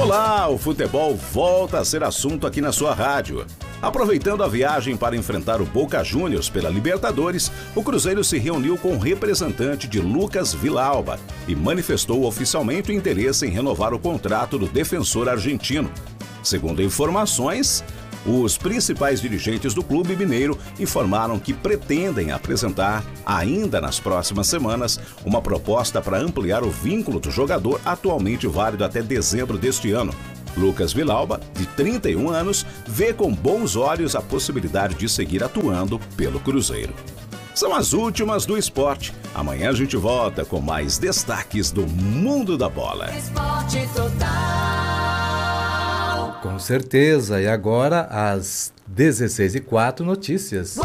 Olá, o futebol volta a ser assunto aqui na sua rádio. Aproveitando a viagem para enfrentar o Boca Juniors pela Libertadores, o Cruzeiro se reuniu com o representante de Lucas Villalba e manifestou oficialmente o interesse em renovar o contrato do defensor argentino. Segundo informações, os principais dirigentes do clube mineiro informaram que pretendem apresentar, ainda nas próximas semanas, uma proposta para ampliar o vínculo do jogador, atualmente válido até dezembro deste ano. Lucas Villalba, de 31 anos, vê com bons olhos a possibilidade de seguir atuando pelo Cruzeiro. São as últimas do esporte. Amanhã a gente volta com mais destaques do mundo da bola. Esporte Total. Com certeza. E agora, às 16h04, notícias.